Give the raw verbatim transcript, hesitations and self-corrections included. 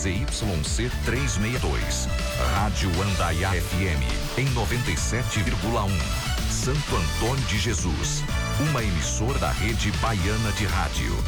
Z Y C trezentos e sessenta e dois. Rádio Andaiá F M, em noventa e sete vírgula um. Santo Antônio de Jesus, uma emissora da Rede Baiana de Rádio.